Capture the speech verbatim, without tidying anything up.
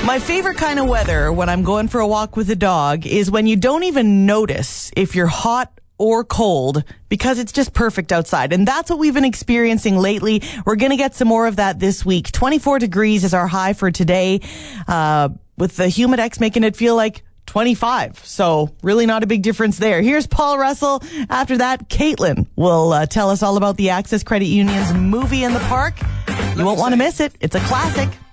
My favorite kind of weather when I'm going for a walk with a dog is when you don't even notice if you're hot or cold because it's just perfect outside. And that's what we've been experiencing lately. We're going to get some more of that this week. twenty-four degrees is our high for today, uh, with the Humidex making it feel like twenty-five. So really not a big difference there. Here's Paul Russell. After that, Caitlin will uh, tell us all about the Access Credit Union's movie in the park. You won't want to miss it. It's a classic.